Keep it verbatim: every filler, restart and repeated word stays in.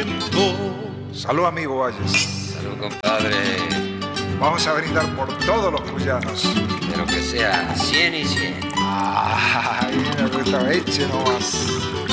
viento. Salud, amigo Valles. Salud, compadre. Vamos a brindar por todos los cuyanos. Pero que sea cien y cien. Ay, me gusta, eche nomás.